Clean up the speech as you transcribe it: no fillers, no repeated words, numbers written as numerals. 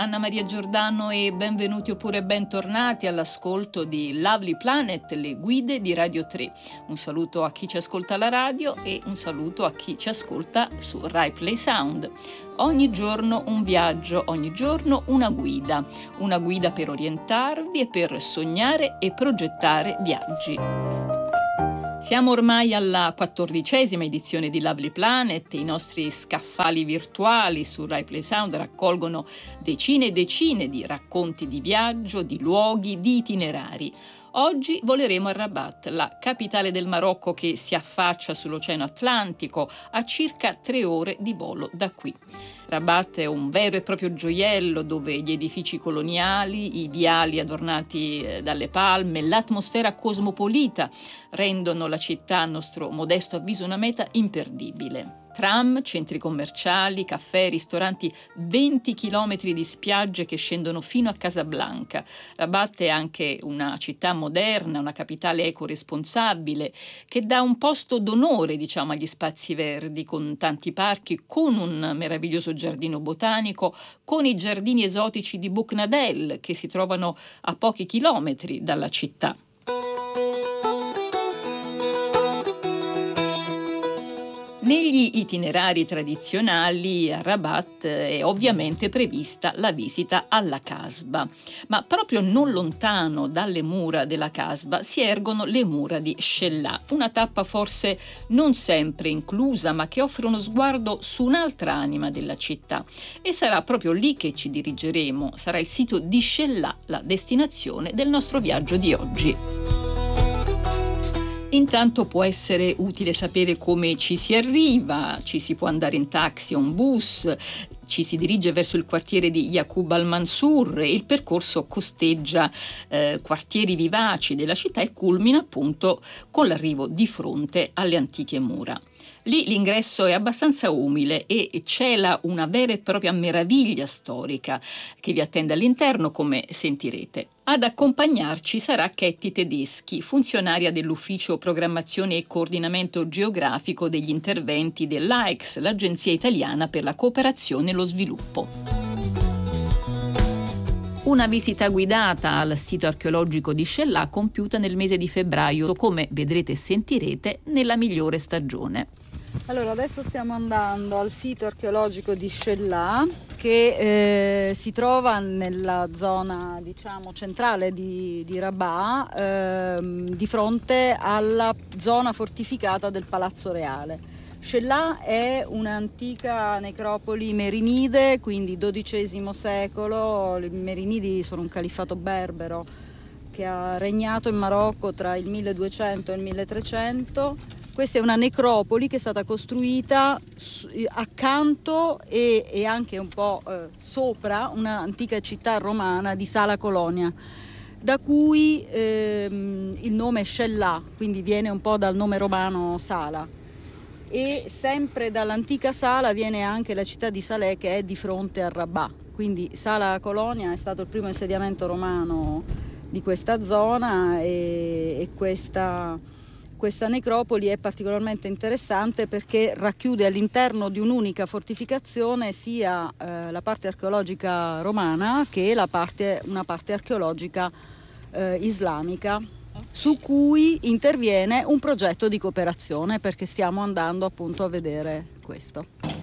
Anna Maria Giordano e benvenuti oppure bentornati all'ascolto di Lovely Planet, le guide di Radio 3. Un saluto a chi ci ascolta alla radio e un saluto a chi ci ascolta su Rai Play Sound. Ogni giorno un viaggio, ogni giorno una guida per orientarvi e per sognare e progettare viaggi. Siamo ormai alla 14ª edizione di Lovely Planet. I nostri scaffali virtuali su Rai Play Sound raccolgono decine e decine di racconti di viaggio, di luoghi, di itinerari. Oggi voleremo a Rabat, la capitale del Marocco che si affaccia sull'Oceano Atlantico a circa 3 ore di volo da qui. Rabat è un vero e proprio gioiello dove gli edifici coloniali, i viali adornati dalle palme, l'atmosfera cosmopolita rendono la città, a nostro modesto avviso, una meta imperdibile. Tram, centri commerciali, caffè, ristoranti, 20 chilometri di spiagge che scendono fino a Casablanca. Rabat è anche una città moderna, una capitale ecoresponsabile che dà un posto d'onore, agli spazi verdi, con tanti parchi, con un meraviglioso giardino botanico, con i giardini esotici di Boucnadel che si trovano a pochi chilometri dalla città. Negli itinerari tradizionali a Rabat è ovviamente prevista la visita alla Casba, ma proprio non lontano dalle mura della Casba si ergono le mura di Chella, una tappa forse non sempre inclusa, ma che offre uno sguardo su un'altra anima della città. E sarà proprio lì che ci dirigeremo, sarà il sito di Chella la destinazione del nostro viaggio di oggi. Intanto può essere utile sapere come ci si arriva, ci si può andare in taxi o un bus, ci si dirige verso il quartiere di Yaqub al-Mansur e il percorso costeggia quartieri vivaci della città e culmina appunto con l'arrivo di fronte alle antiche mura. Lì l'ingresso è abbastanza umile e cela una vera e propria meraviglia storica che vi attende all'interno, come sentirete. Ad accompagnarci sarà Ketty Tedeschi, funzionaria dell'Ufficio Programmazione e Coordinamento Geografico degli Interventi dell'AECS, l'Agenzia Italiana per la Cooperazione e lo Sviluppo. Una visita guidata al sito archeologico di Chella compiuta nel mese di febbraio, come vedrete e sentirete, nella migliore stagione. Allora, adesso stiamo andando al sito archeologico di Chella che si trova nella zona centrale di Rabat, di fronte alla zona fortificata del Palazzo Reale. Chella è un'antica necropoli merinide, quindi XII secolo. I Merinidi sono un califfato berbero che ha regnato in Marocco tra il 1200 e il 1300. Questa è una necropoli che è stata costruita accanto e anche un po' sopra un'antica città romana di Sala Colonia, da cui il nome Chella, quindi viene un po' dal nome romano Sala. E sempre dall'antica Sala viene anche la città di Salé che è di fronte a Rabat. Quindi Sala Colonia è stato il primo insediamento romano di questa zona e questa necropoli è particolarmente interessante perché racchiude all'interno di un'unica fortificazione sia la parte archeologica romana che una parte archeologica islamica, su cui interviene un progetto di cooperazione, perché stiamo andando appunto a vedere questo.